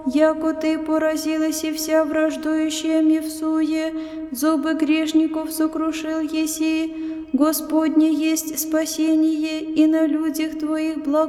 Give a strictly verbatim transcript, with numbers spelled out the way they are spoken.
яко Ты поразилась и вся враждующая мевсуе, зубы грешников сокрушил еси, Господне есть спасение, и на людях Твоих благо